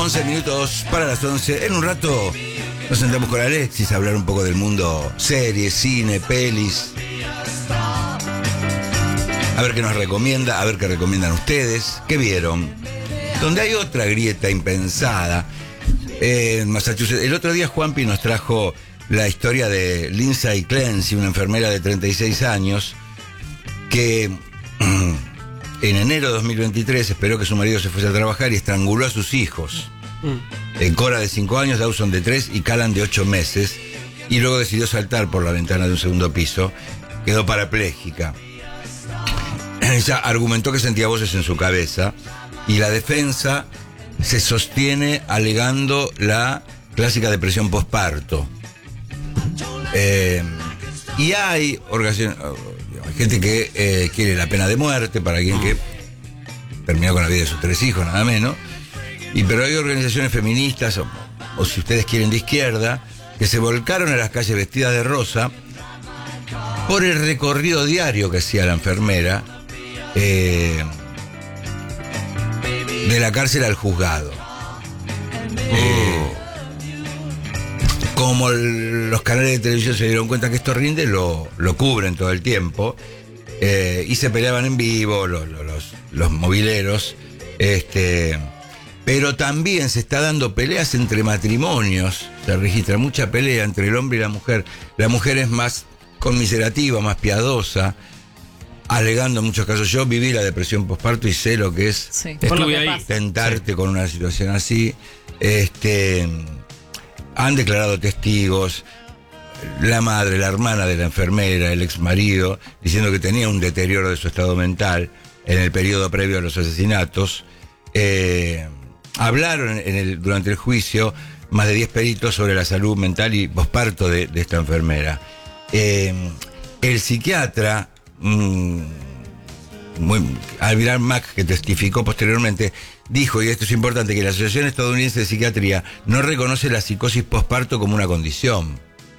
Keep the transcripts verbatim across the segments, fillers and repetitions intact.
once minutos para las once. En un rato nos sentamos con Alexis a hablar un poco del mundo series, cine, pelis. A ver qué nos recomienda, a ver qué recomiendan ustedes, qué vieron. Donde hay otra grieta impensada eh, en Massachusetts. El otro día Juanpi nos trajo la historia de Lindsay Clancy, una enfermera de treinta y seis años, que en enero de dos mil veintitrés esperó que su marido se fuese a trabajar y estranguló a sus hijos. Mm. Eh, Cora de cinco años, Dawson de tres y Callan de ocho meses. Y luego decidió saltar por la ventana de un segundo piso. Quedó parapléjica. Ella argumentó que sentía voces en su cabeza. Y la defensa se sostiene alegando la clásica depresión posparto. Eh, y hay organizaciones... Hay gente que eh, quiere la pena de muerte para alguien que terminó con la vida de sus tres hijos, nada menos. Y pero hay organizaciones feministas, o, o si ustedes quieren de izquierda, que se volcaron a las calles vestidas de rosa por el recorrido diario que hacía la enfermera eh, de la cárcel al juzgado. Eh, Como el, los canales de televisión se dieron cuenta que esto rinde, lo, lo cubren todo el tiempo. Eh, y se peleaban en vivo los, los, los mobileros. Este, pero también se está dando peleas entre matrimonios. Se registra mucha pelea entre el hombre y la mujer. La mujer es más conmiserativa, más piadosa, alegando en muchos casos. Yo viví la depresión posparto y sé lo que es sí, estuve ahí, tentarte sí. con una situación así. Este... Han declarado testigos, la madre, la hermana de la enfermera, el ex marido, diciendo que tenía un deterioro de su estado mental en el periodo previo a los asesinatos. Eh, hablaron en el, durante el juicio más de diez peritos sobre la salud mental y posparto de, de esta enfermera. Eh, el psiquiatra, mmm, muy, Alvirar Mack, que testificó posteriormente, dijo, y esto es importante, que la Asociación Estadounidense de Psiquiatría no reconoce la psicosis posparto como una condición.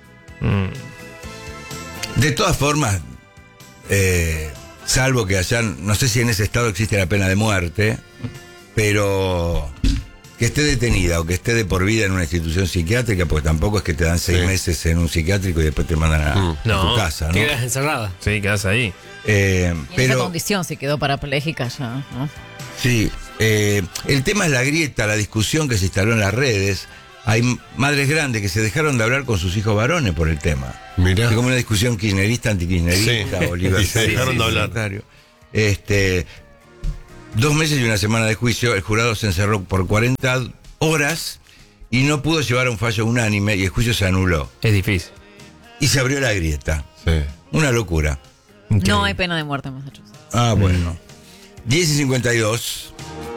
Mm. De todas formas, eh, salvo que hayan, no sé si en ese estado existe la pena de muerte, pero que esté detenida o que esté de por vida en una institución psiquiátrica, porque tampoco es que te dan seis sí. meses en un psiquiátrico y después te mandan a, mm. no, a tu casa, ¿no? Quedas encerrada. Sí, quedas ahí. Eh, en pero, esa condición se quedó parapléjica ya, ¿no? Sí. Eh, el tema es la grieta, la discusión que se instaló en las redes. Hay madres grandes que se dejaron de hablar con sus hijos varones por el tema. Mirá. Es como una discusión kirchnerista, antikirchnerista, sí. o libertario. Y se dejaron de hablar. Este, dos meses y una semana de juicio, el jurado se encerró por cuarenta horas y no pudo llevar a un fallo unánime y el juicio se anuló. Es difícil. Y se abrió la grieta. Sí. Una locura. Increíble. No hay pena de muerte en Massachusetts. Ah, bueno. Mm. diez y cincuenta y dos.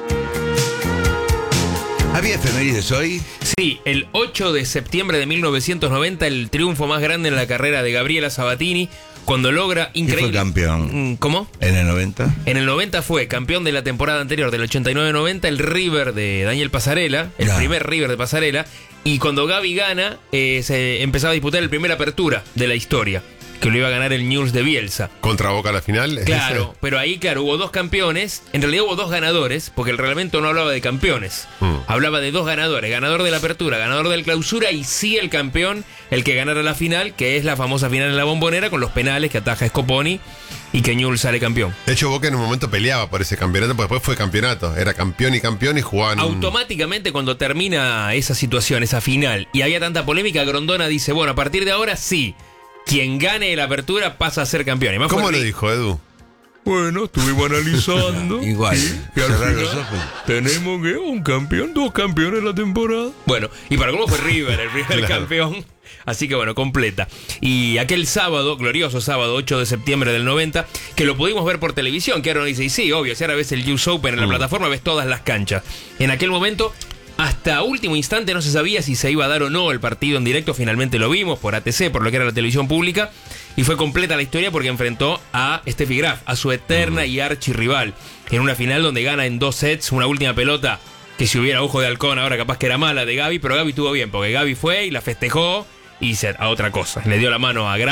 ¿Había efemérides hoy? Sí, el ocho de septiembre de mil novecientos noventa, el triunfo más grande en la carrera de Gabriela Sabatini, cuando logra increíble... ¿Quién fue campeón? ¿Cómo? ¿En el noventa? En el noventa fue campeón de la temporada anterior, del ochenta y nueve noventa, el River de Daniel Pasarela, el claro. primer River de Pasarela, y cuando Gaby gana, eh, se empezaba a disputar el primer apertura de la historia, que lo iba a ganar el Newell's de Bielsa. ¿Contra Boca la final? Claro, ese? Pero ahí, claro, hubo dos campeones. En realidad hubo dos ganadores, porque el reglamento no hablaba de campeones. Mm. Hablaba de dos ganadores, ganador de la apertura, ganador del clausura, y sí el campeón, el que ganara la final, que es la famosa final en la Bombonera, con los penales que ataja Scoponi y que Newell's sale campeón. De hecho, Boca en un momento peleaba por ese campeonato, porque después fue campeonato. Era campeón y campeón y jugaban... Automáticamente, cuando termina esa situación, esa final, y había tanta polémica, Grondona dice, bueno, a partir de ahora sí, quien gane la apertura pasa a ser campeón. Y más ¿Cómo lo dijo, Edu? Bueno, estuvimos analizando. Igual, que cerrar los ojos. Tenemos que un campeón, dos campeones la temporada. Bueno, y para cómo fue River, el primer claro. campeón. Así que bueno, completa. Y aquel sábado, glorioso sábado, ocho de septiembre del noventa, que lo pudimos ver por televisión, que ahora dice, y sí, obvio, si ahora ves el U S Open en la mm. plataforma, ves todas las canchas. En aquel momento... Hasta último instante no se sabía si se iba a dar o no el partido en directo. Finalmente lo vimos por A T C, por lo que era la televisión pública. Y fue completa la historia porque enfrentó a Steffi Graf, a su eterna y archirrival, en una final donde gana en dos sets, una última pelota que si hubiera ojo de halcón ahora capaz que era mala de Gaby, pero Gaby estuvo bien porque Gaby fue y la festejó y se, a otra cosa. Le dio la mano a Graf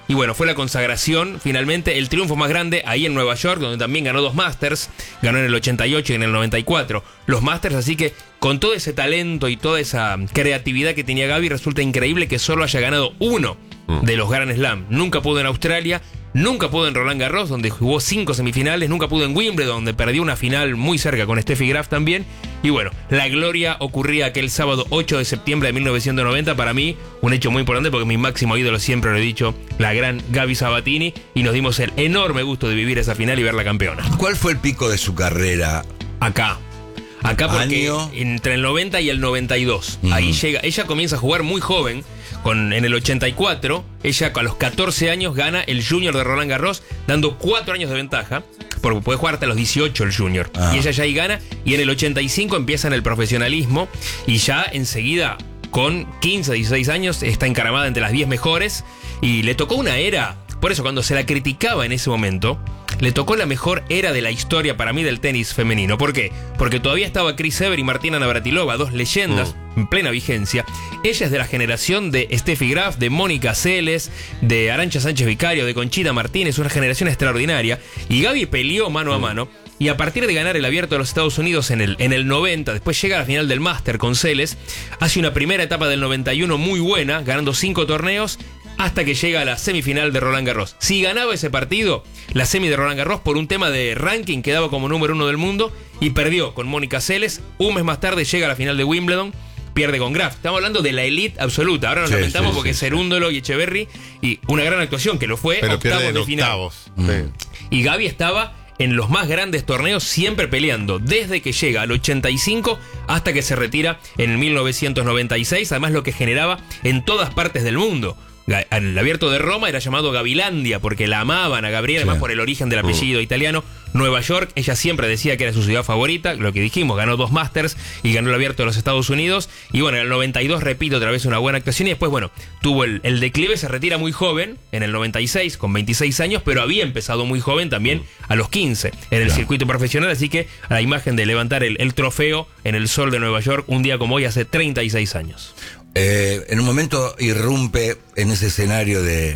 Y bueno, fue la consagración, finalmente, el triunfo más grande ahí en Nueva York, donde también ganó dos Masters, ganó en el ochenta y ocho y en el noventa y cuatro los Masters, así que con todo ese talento y toda esa creatividad que tenía Gaby, resulta increíble que solo haya ganado uno de los Grand Slam. Nunca pudo en Australia, nunca pudo en Roland Garros, donde jugó cinco semifinales, nunca pudo en Wimbledon, donde perdió una final muy cerca con Steffi Graf también. Y bueno, la gloria ocurría aquel sábado ocho de septiembre de mil novecientos noventa, para mí un hecho muy importante porque mi máximo ídolo, siempre lo he dicho, la gran Gaby Sabatini, y nos dimos el enorme gusto de vivir esa final y verla campeona. ¿Cuál fue el pico de su carrera? Acá. Acá porque Año. entre el noventa y el noventa y dos, Mm. ahí llega, ella comienza a jugar muy joven, con, en el ochenta y cuatro, ella a los catorce años gana el Junior de Roland Garros, dando cuatro años de ventaja, porque puede jugar hasta los dieciocho el Junior, Ah. y ella ya ahí gana, y en el ochenta y cinco empieza en el profesionalismo, y ya enseguida, con quince, dieciséis años, está encaramada entre las diez mejores, y le tocó una era, por eso cuando se la criticaba en ese momento, le tocó la mejor era de la historia para mí del tenis femenino. ¿Por qué? Porque todavía estaba Chris Evert y Martina Navratilova, dos leyendas Mm. en plena vigencia. Ella es de la generación de Steffi Graf, de Mónica Seles, de Arantxa Sánchez Vicario, de Conchita Martínez, una generación extraordinaria. Y Gaby peleó mano a mano. Y a partir de ganar el Abierto de los Estados Unidos en el, en el noventa, después llega a la final del Master con Seles, hace una primera etapa del noventa y uno muy buena, ganando cinco torneos, hasta que llega a la semifinal de Roland Garros. Si ganaba ese partido, la semi de Roland Garros, por un tema de ranking, quedaba como número uno del mundo y perdió con Mónica Seles. Un mes más tarde llega a la final de Wimbledon, pierde con Graf. Estamos hablando de la elite absoluta. Ahora nos Sí, lamentamos sí, porque sí, Cerúndolo y Echeverry, y una gran actuación que lo fue, Pero octavos pierde en de final. octavos. Mm. Sí. Y Gaby estaba en los más grandes torneos siempre peleando, desde que llega al ochenta y cinco hasta que se retira en el mil novecientos noventa y seis, además lo que generaba en todas partes del mundo. El Abierto de Roma era llamado Gavilandia porque la amaban a Gabriela, Sí. además por el origen del apellido italiano. Nueva York, ella siempre decía que era su ciudad favorita, lo que dijimos, ganó dos Masters y ganó el Abierto de los Estados Unidos. Y bueno, en el noventa y dos repite otra vez una buena actuación y después, bueno, tuvo el, el declive, se retira muy joven, en el noventa y seis, con veintiséis años, pero había empezado muy joven también a los quince en el Claro. circuito profesional, así que a la imagen de levantar el, el trofeo en el sol de Nueva York un día como hoy hace treinta y seis años. Eh, en un momento irrumpe en ese escenario de,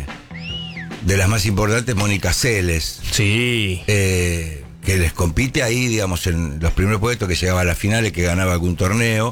de las más importantes Mónica Seles, Sí. eh, que les compite ahí, digamos, en los primeros puestos, que llegaba a las finales, que ganaba algún torneo.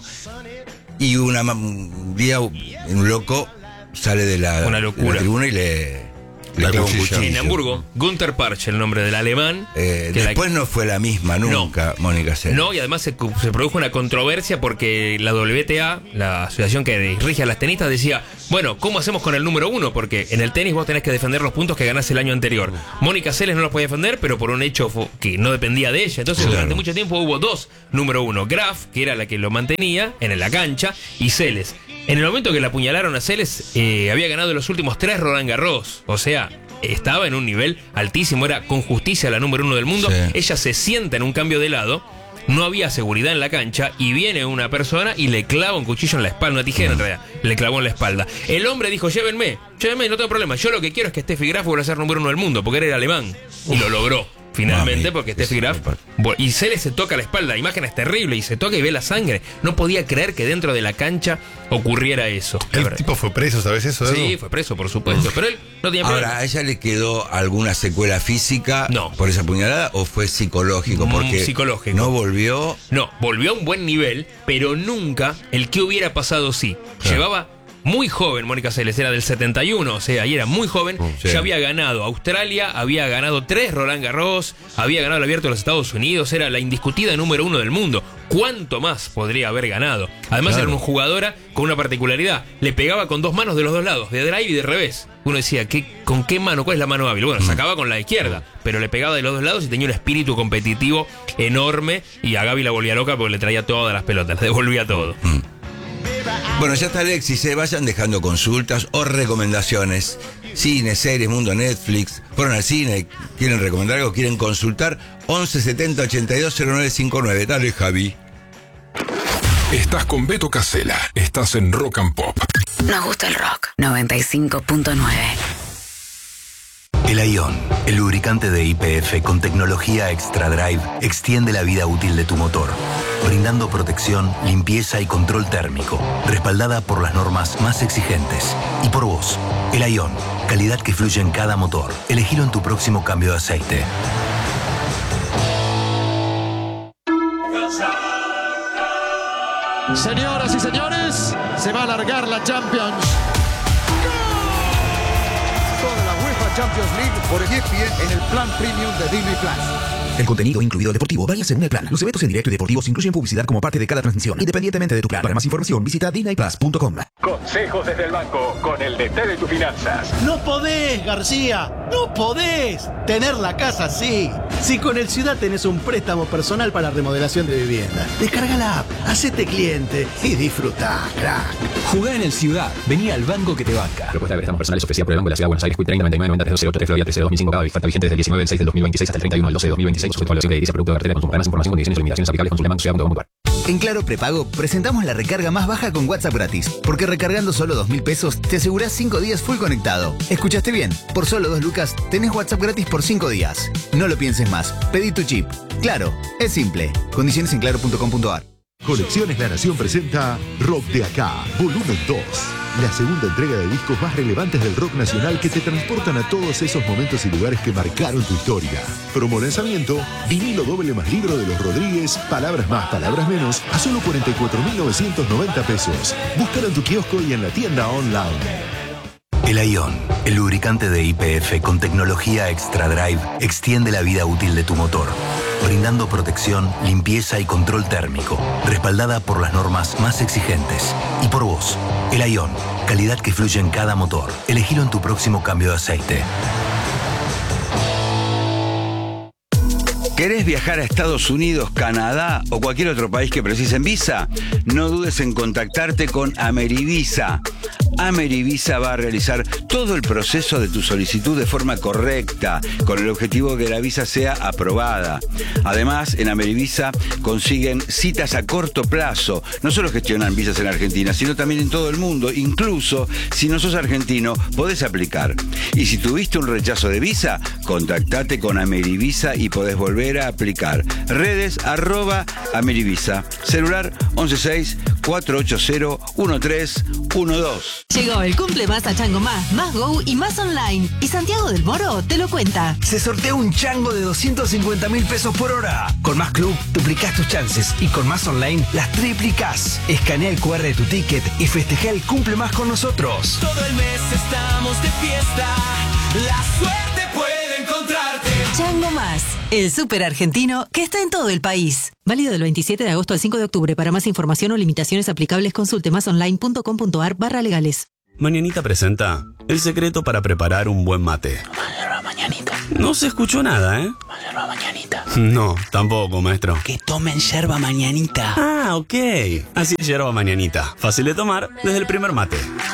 Y una, ma- un día un loco sale de la, Una de locura. la tribuna y le, le La clava un cuchilla. cuchillo. En Hamburgo, Gunther Parche, el nombre del alemán. Eh, que la- después no fue la misma nunca, Mónica Seles. No, y además se, se produjo una controversia porque la W T A, la asociación que rige a las tenistas, decía, bueno, ¿cómo hacemos con el número uno? Porque en el tenis vos tenés que defender los puntos que ganás el año anterior. Mónica Seles no los podía defender, pero por un hecho fu- que no dependía de ella. Entonces, Claro. durante mucho tiempo hubo dos número uno. Graf, que era la que lo mantenía en la cancha, y Seles. En el momento que la apuñalaron a Seles, eh, había ganado los últimos tres Roland Garros. O sea, estaba en un nivel altísimo, era con justicia la número uno del mundo. Sí. Ella se sienta en un cambio de lado, no había seguridad en la cancha y viene una persona y le clava un cuchillo en la espalda, una tijera en realidad, le clavó en la espalda. El hombre dijo, llévenme, llévenme, no tengo problema, yo lo que quiero es que Steffi Graf vuelva a ser número uno del mundo, porque él era alemán. Y lo logró. Finalmente, Mami, porque eso Steffi Graf. me parece. bo- Y Seles se toca la espalda, la imagen es terrible, y se toca y ve la sangre. No podía creer que dentro de la cancha ocurriera eso. La El verdad. tipo fue preso, ¿sabes eso? Sí, Edu? fue preso, por supuesto. Pero él no tenía Ahora, problema. ¿a ella le quedó alguna secuela física No. por esa puñalada o fue psicológico? Mm, Porque psicológico. no volvió. No, volvió a un buen nivel, pero nunca el que hubiera pasado sí. Claro. Llevaba muy joven Mónica Seles, era del setenta y uno, o sea, ahí era muy joven. sí. Ya había ganado Australia, había ganado tres Roland Garros, había ganado el Abierto de los Estados Unidos, era la indiscutida número uno del mundo. ¿Cuánto más podría haber ganado? Además, Claro. era una jugadora con una particularidad. Le pegaba con dos manos de los dos lados, de drive y de revés. Uno decía, ¿qué, ¿con qué mano? ¿Cuál es la mano hábil? Bueno, sacaba con la izquierda, pero le pegaba de los dos lados y tenía un espíritu competitivo enorme. Y a Gaby la volvía loca porque le traía todas las pelotas, le devolvía todo. Bueno, ya está Alexis, eh, vayan dejando consultas o recomendaciones. Cine, series, mundo, Netflix. Fueron al cine, quieren recomendar algo, quieren consultar. once setenta ochenta y dos cero nueve cincuenta y nueve. Dale, Javi. Estás con Beto Casella. Estás en Rock and Pop. Nos gusta el rock. noventa y cinco punto nueve. El Ion, el lubricante de Y P F con tecnología Extra Drive, extiende la vida útil de tu motor, brindando protección, limpieza y control térmico, respaldada por las normas más exigentes. Y por vos, el Ion, calidad que fluye en cada motor. Elegilo en tu próximo cambio de aceite. Señoras y señores, se va a alargar la Champions. Toda la UEFA Champions League por E S P N en el plan premium de Disney Plus. El contenido incluido deportivo varía según el plan. Los eventos en directo y deportivos incluyen publicidad como parte de cada transmisión, independientemente de tu plan. Para más información, visita disney plus punto com. Consejos desde el banco con el D T de tus finanzas. No podés, García, no podés tener la casa así. Si con el Ciudad tenés un préstamo personal para remodelación de vivienda, descarga la app, hacete cliente y disfrutá, crack. Jugá en el Ciudad, vení al banco que te banca. Propuesta de préstamos personales ofrecida por el Banco de la Ciudad de Buenos Aires, Q treinta noventa y nueve noventa tres cero tres Florida trece dos mil cinco, cada oferta vigente desde el diecinueve del seis del dos mil veintiséis hasta el treinta y uno del doce del dos mil veintiséis, sujeto a evaluación de edilicia, producto de cartera de consumo. Para más información, condiciones y limitaciones aplicables, consulta banco ciudad punto com punto ar. En Claro Prepago presentamos la recarga más baja con WhatsApp gratis, porque recargando solo dos mil pesos te asegurás cinco días full conectado. ¿Escuchaste bien? Por solo dos lucas tenés WhatsApp gratis por cinco días. No lo pienses más, pedí tu chip. Claro, es simple. Condiciones en claro punto com punto ar. Colecciones La Nación presenta Rock de Acá, volumen dos. La segunda entrega de discos más relevantes del rock nacional que te transportan a todos esos momentos y lugares que marcaron tu historia. Promo lanzamiento, vinilo doble más libro de los Rodríguez, palabras más, palabras menos, a solo cuarenta y cuatro mil novecientos noventa pesos. Búscalo en tu kiosco y en la tienda online. El Ion, el lubricante de Y P F con tecnología Extra Drive, extiende la vida útil de tu motor, brindando protección, limpieza y control térmico, respaldada por las normas más exigentes. Y por vos, el Ion, calidad que fluye en cada motor. Elegilo en tu próximo cambio de aceite. ¿Querés viajar a Estados Unidos, Canadá o cualquier otro país que precisen visa? No dudes en contactarte con Amerivisa. Amerivisa va a realizar todo el proceso de tu solicitud de forma correcta, con el objetivo de que la visa sea aprobada. Además, en Amerivisa consiguen citas a corto plazo. No solo gestionan visas en Argentina, sino también en todo el mundo. Incluso, si no sos argentino, podés aplicar. Y si tuviste un rechazo de visa, contactate con Amerivisa y podés volver a aplicar. Redes arroba Amerivisa. Celular once seis cuatro ocho cero uno tres uno dos. Llegó el cumple más a Chango Más, más Go y más online. Y Santiago del Moro te lo cuenta. Se sortea un chango de doscientos cincuenta mil pesos por hora. Con Más Club duplicás tus chances y con Más Online las triplicás. Escanea el cu erre de tu ticket y festeja el cumple más con nosotros. Todo el mes estamos de fiesta. La suerte puede encontrarte. Chango Más, el súper argentino que está en todo el país. Válido del veintisiete de agosto al cinco de octubre. Para más información o limitaciones aplicables, consulte masonline punto com punto ar barra legales. Mañanita presenta el secreto para preparar un buen mate. Yerba mañanita. No se escuchó nada, ¿eh? Yerba mañanita. No, tampoco, maestro. Que tomen yerba mañanita. Ah, ok. Así es yerba mañanita. Fácil de tomar desde el primer mate.